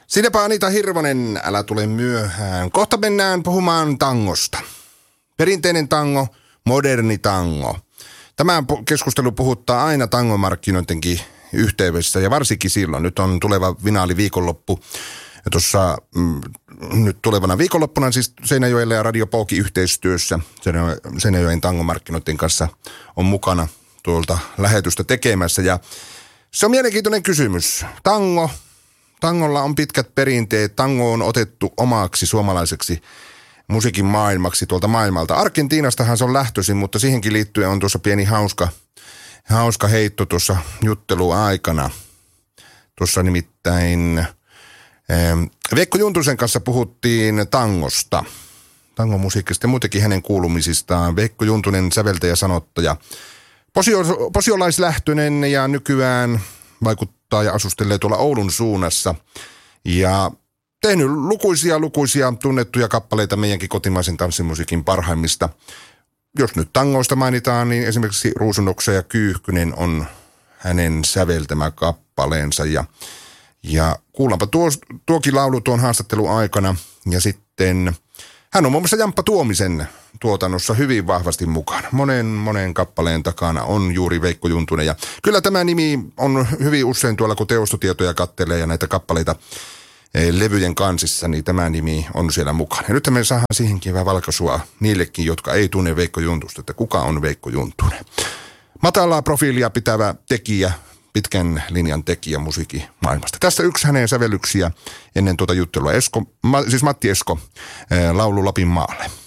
Siinäpä Anita Hirvonen, älä tule myöhään. Kohta mennään puhumaan tangosta. Perinteinen tango, moderni tango. Tämä keskustelu puhuttaa aina tangomarkkinoidenkin yhteydessä ja varsinkin silloin. Nyt on tuleva finaali viikonloppu. Ja tuossa nyt tulevana viikonloppuna siis Seinäjoella ja Radio Pooki yhteistyössä Seinäjoen tangomarkkinoiden kanssa on mukana tuolta lähetystä tekemässä. Ja se on mielenkiintoinen kysymys. Tangolla on pitkät perinteet. Tango on otettu omaksi suomalaiseksi musiikin maailmaksi tuolta maailmalta. Argentiinastahan se on lähtöisin, mutta siihenkin liittyen on tuossa pieni hauska heitto tuossa jutteluaikana. Tuossa nimittäin Veikko Juntusen kanssa puhuttiin tangosta, tangomusiikista ja muutenkin hänen kuulumisistaan. Veikko Juntunen, säveltäjä, sanottaja, posiolaislähtöinen ja nykyään vaikuttaa ja asustelee tuolla Oulun suunnassa. Ja tehnyt lukuisia tunnettuja kappaleita meidänkin kotimaisen tanssimusiikin parhaimmista. Jos nyt tangoista mainitaan, niin esimerkiksi Ruusunoksa ja Kyyhkynen on hänen säveltämä kappaleensa. Ja kuullaanpa tuokin laulu tuon haastattelun aikana. Ja sitten hän on muun muassa Jamppa Tuomisen tuotannossa hyvin vahvasti mukana. Monen kappaleen takana on juuri Veikko Juntunen. Ja kyllä tämä nimi on hyvin usein tuolla, kun teostotietoja kattelee ja näitä kappaleita levyjen kansissa, niin tämä nimi on siellä mukana. Ja nyt me saadaan siihenkin vähän valkaisua niillekin, jotka ei tunne Veikko Juntusta, että kuka on Veikko Juntunen. Matalaa profiilia pitävä tekijä, pitkän linjan tekijä musiikin maailmasta. Tässä yksi hänen sävellyksiä ennen tuota juttelua. Matti Esko, laulu Lapin maalle.